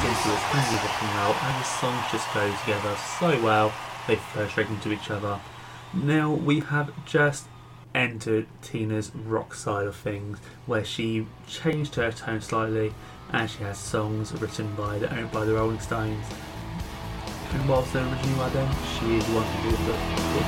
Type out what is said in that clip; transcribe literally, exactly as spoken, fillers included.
into this angry rock and roll, and the songs just go together so well. They flow straight into each other. Now we have just entered Tina's rock side of things, where she changed her tone slightly, and she has songs written by the by the Rolling Stones. And whilst they're originally by them, she is the one who did the